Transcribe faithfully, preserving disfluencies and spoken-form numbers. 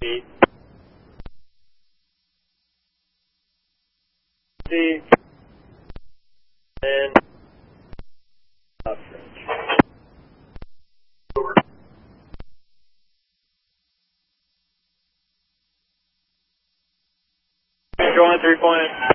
Eight. See. And up range. Over. Going three point.